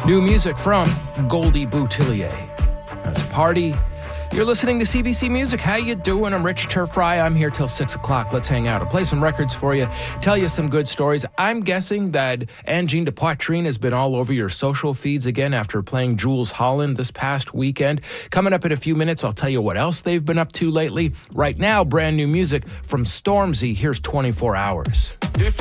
New music from Goldie Boutillier. That's Party. You're listening to CBC Music. How you doing? I'm Rich Turfry. I'm here till 6 o'clock. Let's hang out. I'll play some records for you, tell you some good stories. I'm guessing that Angine de Poitrine has been all over your social feeds again after playing Jools Holland this past weekend. Coming up in a few minutes, I'll tell you what else they've been up to lately. Right now, brand new music from Stormzy. Here's 24 Hours.